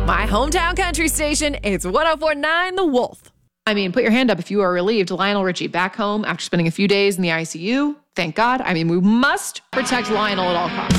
My hometown country station, it's 104.9 The Wolf. I mean, put your hand up if you are relieved. Lionel Richie back home after spending a few days in the ICU. Thank God. I mean, we must protect Lionel at all costs.